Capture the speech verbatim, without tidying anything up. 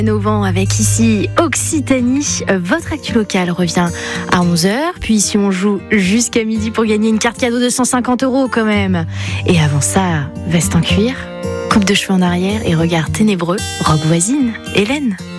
Novant avec ici Occitanie. Votre actu locale revient à onze heures. Puis ici on joue jusqu'à midi pour gagner une carte cadeau de cent cinquante euros quand même. Et avant ça, veste en cuir, coupe de cheveux en arrière et regard ténébreux, robe voisine, Hélène.